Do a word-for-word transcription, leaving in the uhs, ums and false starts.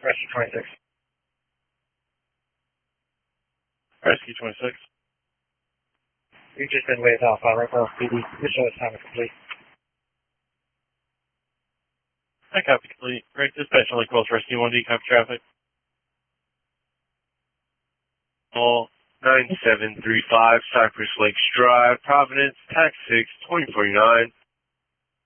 Rescue twenty-six. Rescue twenty-six. You've just been waved off by Lake Wales P D. Your service time is complete. I copy complete. Great dispatch on Lake Wales Rescue one D, copy traffic. All nine seven three five Cypress Lakes Drive, Providence, tax six, twenty forty-nine.